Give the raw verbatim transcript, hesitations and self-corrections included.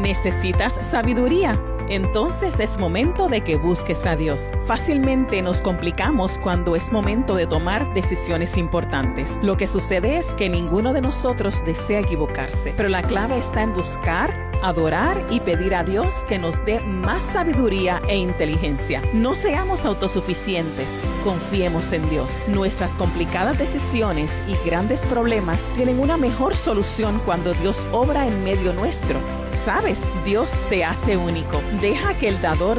¿Necesitas sabiduría? Entonces es momento de que busques a Dios. Fácilmente nos complicamos cuando es momento de tomar decisiones importantes. Lo que sucede es que ninguno de nosotros desea equivocarse, pero la clave está en buscar, adorar y pedir a Dios que nos dé más sabiduría e inteligencia. No seamos autosuficientes, confiemos en Dios. Nuestras complicadas decisiones y grandes problemas tienen una mejor solución cuando Dios obra en medio nuestro. ¿Sabes? Dios te hace único. Deja que el dador